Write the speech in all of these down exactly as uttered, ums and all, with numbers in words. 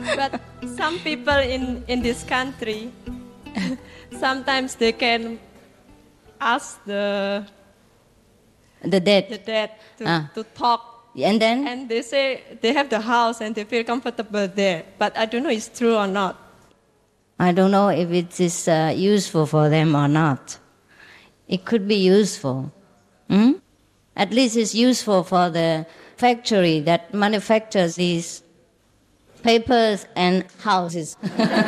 But some people in, in this country, sometimes they can ask the the dead, the dead to, ah. to talk. And then? And they say they have the house and they feel comfortable there. But I don't know if it's true or not. I don't know if it is uh, useful for them or not. It could be useful. Hmm? At least it's useful for the factory that manufactures these papers and houses.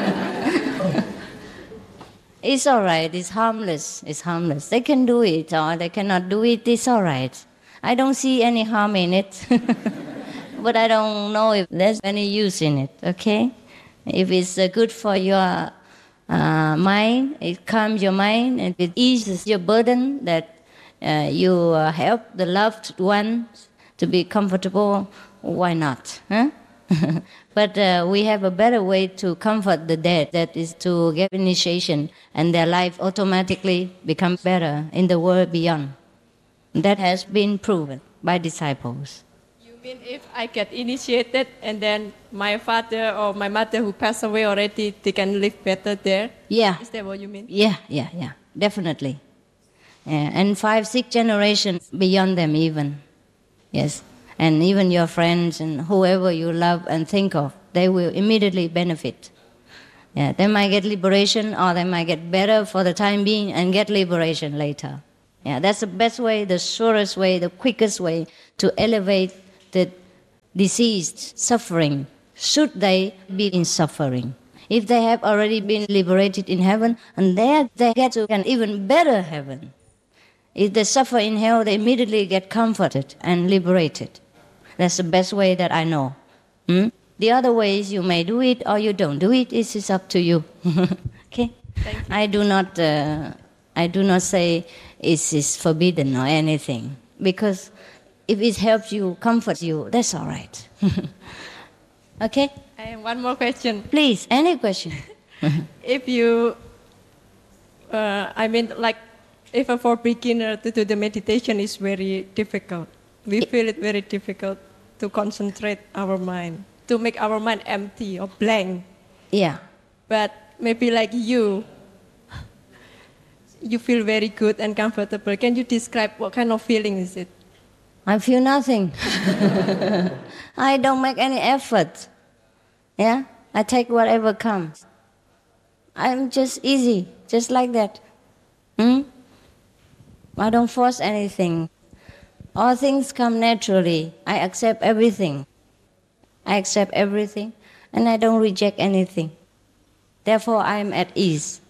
It's all right. It's harmless. It's harmless. They can do it or they cannot do it. It's all right. I don't see any harm in it. But I don't know if there's any use in it, okay? If it's uh, good for your uh, mind, it calms your mind, and it eases your burden that uh, you uh, help the loved ones to be comfortable, why not? Huh? But uh, we have a better way to comfort the dead, that is to get initiation, and their life automatically becomes better in the world beyond. That has been proven by disciples. You mean if I get initiated and then my father or my mother who passed away already, they can live better there? Yeah. Is that what you mean? Yeah, yeah, yeah, definitely. Yeah. And five, six generations beyond them even. Yes. And even your friends and whoever you love and think of, they will immediately benefit. Yeah, they might get liberation or they might get better for the time being and get liberation later. Yeah, that's the best way, the surest way, the quickest way to elevate the deceased suffering, should they be in suffering. If they have already been liberated in heaven, and there they get to an even better heaven. If they suffer in hell, they immediately get comforted and liberated. That's the best way that I know. Hmm? The other ways, you may do it or you don't do it. It is up to you. Okay? Thank you. I do not. Uh, I do not say it is forbidden or anything, because if it helps you, comforts you, that's all right. Okay? I have one more question. Please, any question. If you, uh, I mean, like, if for beginner to do the meditation is very difficult. We feel it very difficult to concentrate our mind, to make our mind empty or blank. Yeah. But maybe like you, you feel very good and comfortable. Can you describe what kind of feeling is it? I feel nothing. I don't make any effort. Yeah? I take whatever comes. I'm just easy, just like that. Hmm? I don't force anything. All things come naturally. I accept everything. I accept everything, and I don't reject anything. Therefore, I am at ease.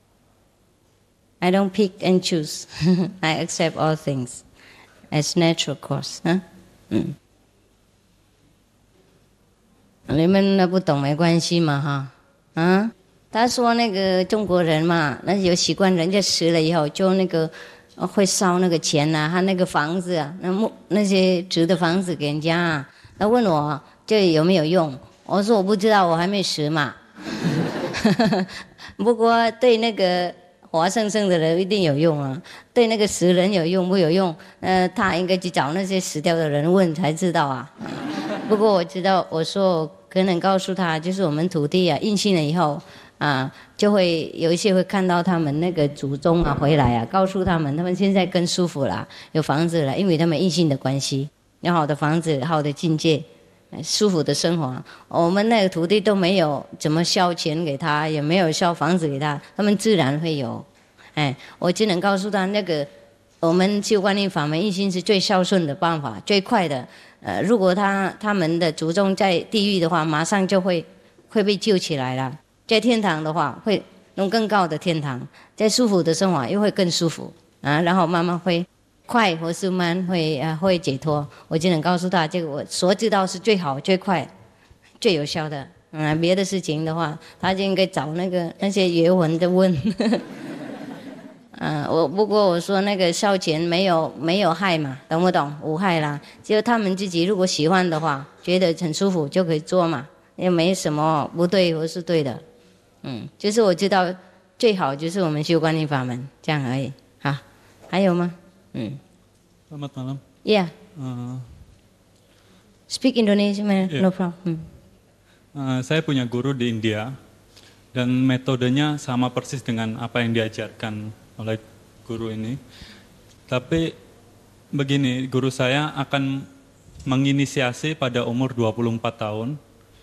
I don't pick and choose. I accept all things as natural course. Huh? Mm. 你们那不懂没关系嘛哈啊？他说那个中国人嘛，那有习惯，人家死了以后就那个会烧那个钱呐、啊，他那个房子啊，那木那些纸的房子给人家啊。他问我这有没有用？我说我不知道，我还没死嘛。不过对那个活生生的人一定有用啊，对那个死人有用不有用？呃，他应该去找那些死掉的人问才知道啊。不过我知道，我说我可能告诉他，就是我们土地啊，印信了以后啊，就会有一些会看到他们那个祖宗啊回来啊，告诉他们，他们现在更舒服了，有房子了，因为他们印信的关系，有好的房子，好的境界。舒服的生活，我们那个土地都没有怎么销钱给他，也没有销房子给他，他们自然会有。哎，我只能告诉他，那个我们修观音法门一心是最孝顺的办法，最快的。呃，如果他他们的祖宗在地狱的话，马上就会会被救起来了。在天堂的话，会弄更高的天堂，在舒服的生活又会更舒服啊，然后慢慢会。快或是慢会啊会解脱，我只能告诉他，这个我所知道是最好、最快、最有效的。嗯，别的事情的话，他就应该找那个那些学文的问。嗯，我不过我说那个烧钱没有没有害嘛，懂不懂？无害啦，只有他们自己如果喜欢的话，觉得很舒服就可以做嘛，也没什么不对或是对的。嗯，就是我知道最好就是我们修观音法门这样而已。好，还有吗？Hmm. Selamat malam. Yeah. Uh, Speak Indonesian, man. Yeah. No problem. Hmm. Uh, saya punya guru di India dan metodenya sama persis dengan apa yang diajarkan oleh guru ini. Tapi begini, guru saya akan menginisiasi pada umur dua puluh empat tahun.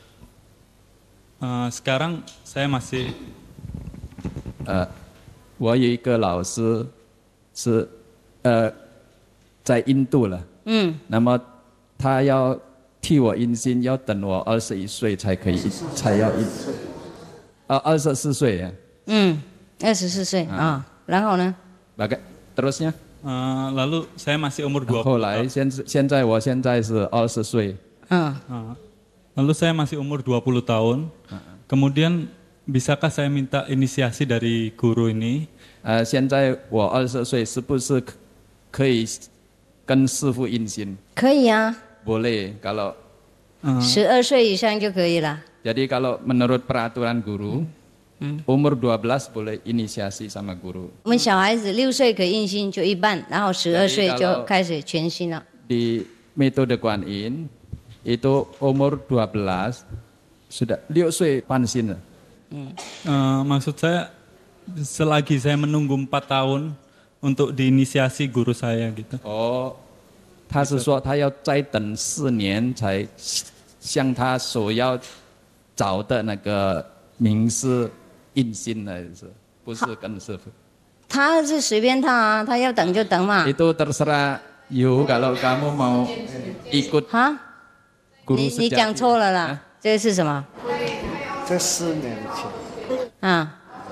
Uh, sekarang saya masih 呃，我有一个老师是呃在印度了， Ừ. 那么他要替我印心，要等我二十一岁才可以，才要印，啊，二十四岁呀。 Ừ.二十四岁啊，然后呢？ Baga terusnya? uh, lalu saya masih umur dua 后 puluh 来 tahun. 现现在我现在是二十岁， 嗯 Uh, lalu saya masih umur dua puluh tahun. Kemudian bisakah saya minta inisiasi dari guru ini? 呃，现在我二十岁，是不是可以跟师傅印心？ 可以啊， Boleh kalau 十二岁以上就可以了。 jadi kalau menurut peraturan guru, umur dua belas boleh inisiasi sama guru. 我们小孩子六岁可以印心就一半，然后十二岁就开始全心了。 Di metode Kuan Yin itu umur dua belas sudah 六岁半心了。 Uh, maksud saya selagi saya menunggu empat tahun untuk diinisiasi guru saya gitu. 哦，他是说他要再等四年才向他所要找的那个名师印心了，是不是跟师傅？ 他是随便他啊，他要等就等嘛。 Itu terserah you kalau kamu mau ikut 哈， guru 你你 sejati. 讲错了啦，这个是什么？ 在四年前， 啊，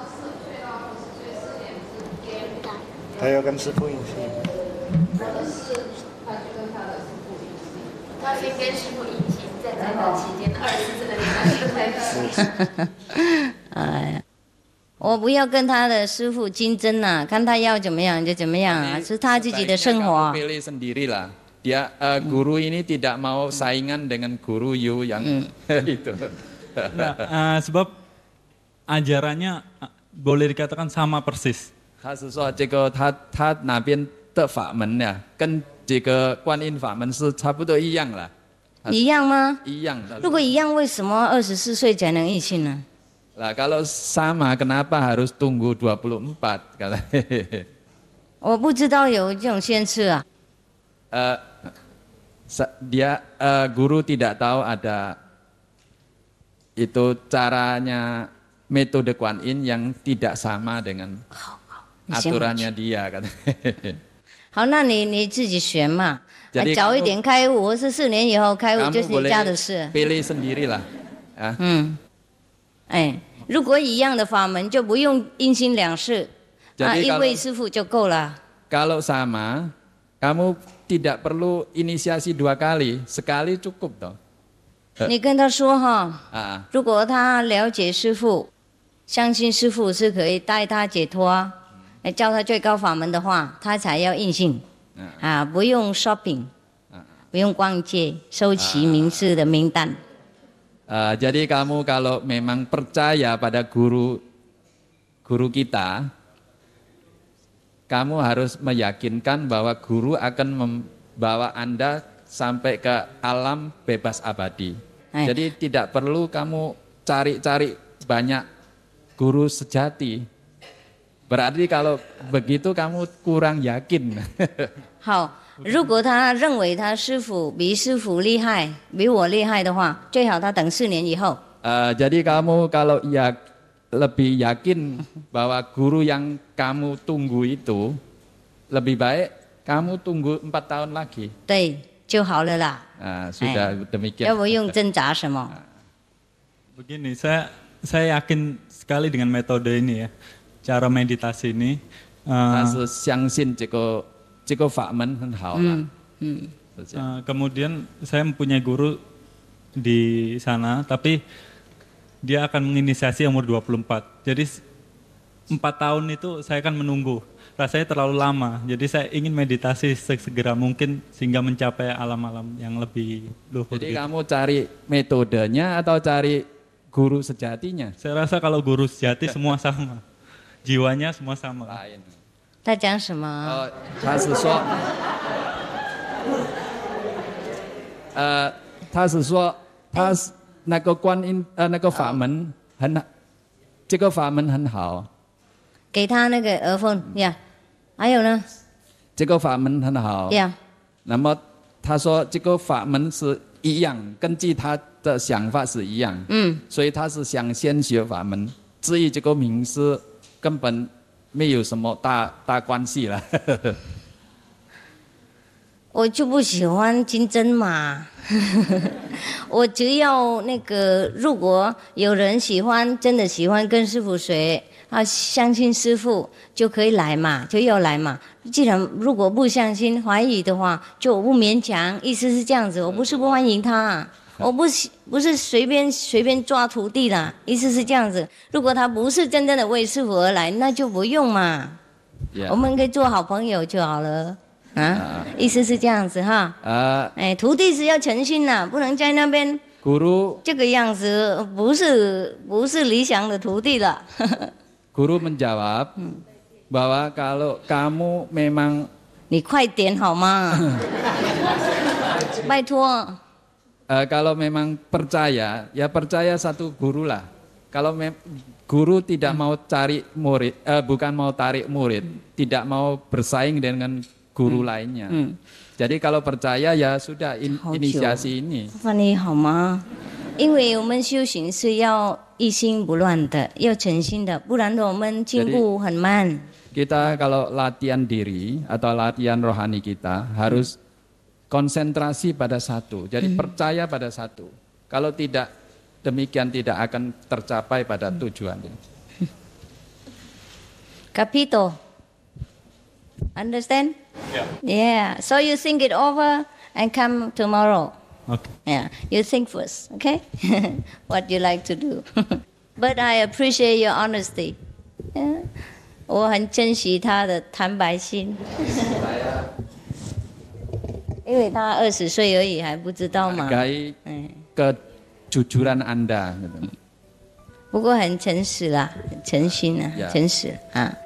他要跟师傅印心。 他先跟师傅印心，在这段期间，二十四的年代。 哎呀，我不要跟他的师傅竞争呐、看他要怎么样就怎么样啊，是他自己的生活。 Kamu pilih sendirilah. Dia uh, guru ini tidak mau saingan dengan guru you yang itu. Nah, uh, sebab ajarannya uh, boleh dikatakan sama persis. 他是说这个他他那边的法门呀，跟这个观音法门是差不多一样了。 一样吗？ 一样的。 如果一样，为什么二十四岁才能印信呢？ Lah kalau sama kenapa harus tunggu dua puluh empat kata. 我不知道有这种限制啊。 uh, dia uh, guru tidak tahu ada itu caranya metode Kuan Yin yang tidak sama dengan aturannya dia kata. 好，那你你自己选嘛， Jadi 早一 kamu- 点开悟，或是四年以后开悟，就 Kamu 是你 boleh 家的事。 pilih sendirilah. Ya. 嗯，哎，如果一样的法门，就不用印心两世， Jadi 啊，一 kalau- 位师傅就够了。 Kalau sama, kamu tidak perlu inisiasi dua kali, sekali cukup toh. 你跟他说哈， Ah, 如果他了解师傅，相信师傅是可以带他解脱，哎，教他最高法门的话，他才要印信，啊，不用 shopping， 不用逛街，收齐名次的名单。 uh, jadi kamu kalau memang percaya pada guru guru kita, kamu harus meyakinkan bahwa guru akan membawa Anda sampai ke alam bebas abadi. Eh. Jadi tidak perlu kamu cari-cari banyak guru sejati. Berarti kalau begitu kamu kurang yakin. 好，如果他认为他师傅比师傅厉害，比我厉害的话，最好他等四年以后。 Uh, jadi kamu kalau ya lebih yakin bahwa guru yang kamu tunggu itu lebih baik kamu tunggu empat tahun lagi. 对，就好了啦， Nah, sudah 要 demikian. 不用挣扎什么。 Begini, saya saya yakin sekali dengan metode ini ya, cara meditasi ini. 他 Uh, 是相信这个这个法门很好了。 嗯， 是这样 uh, kemudian saya mempunyai guru di sana, tapi dia akan menginisiasi umur dua puluh empat. Jadi s- empat tahun itu saya akan menunggu. Rasanya terlalu lama. Jadi saya ingin meditasi segera mungkin sehingga mencapai alam-alam yang lebih luhur. Jadi gitu. kamu cari metodenya atau cari guru sejatinya? Saya rasa kalau guru sejati semua sama. Jiwanya semua sama. Lain. 他讲什么？ Oh, 他是说，呃，他是说，他是那个观音呃那个法门很，这个法门很好。 给他那个耳奉呀，还有呢？ 这个法门很好。 呀。 那么他说这个法门是一样，根据他的想法是一样。嗯。所以他是想先学法门，至于这个名师根本没有什么大大关系了。 我就不喜欢竞争嘛，我只要那个，如果有人喜欢，真的喜欢跟师父学，啊，相信师父就可以来嘛，就要来嘛。既然如果不相信、怀疑的话，就不勉强。意思是这样子，我不是不欢迎他，我不不是随便随便抓徒弟的，意思是这样子。如果他不是真正的为师父而来，那就不用嘛， yeah. 我们可以做好朋友就好了。啊，意思是这样子哈。啊，哎，徒弟是要诚心呐，不能在那边 Guru 这个样子，不是不是理想的徒弟了。 Guru menjawab bahwa kalau kamu memang 你快点好吗？拜托。 呃 kalau memang percaya, ya percaya satu guru lah. Kalau mem guru tidak mau cari murid, eh, bukan mau tarik murid, tidak mau bersaing dengan guru hmm. lainnya. Hmm. Jadi kalau percaya ya sudah in, inisiasi ini. 范你好吗？因为我们修行是要一心不乱的，要诚心的，不然我们进步很慢。 Kita kalau latihan diri atau latihan rohani kita harus konsentrasi pada satu. Jadi hmm. percaya pada satu. Kalau tidak demikian tidak akan tercapai pada tujuan. Capito. Understand? Yeah. Yeah. So you think it over and come tomorrow. Okay. Yeah. You think first, okay? What you like to do. But I appreciate your honesty. Yeah. 我很珍惜他的坦白心。因为他二十岁而已，还不知道嘛。 Hargai kejujuran Anda. 不过很诚实啦，很诚心啊，诚实啊。